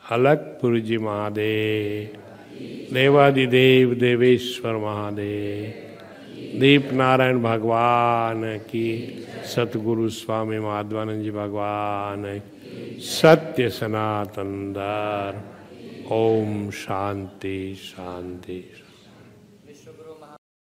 अलकपुर जी महादेव, देवादिदेव देवेश्वर महादेव, दीप नारायण भगवान की, सतगुरु स्वामी माधवानंद जी भगवान, सत्य सनातन धर्म। ओम शांति शांति।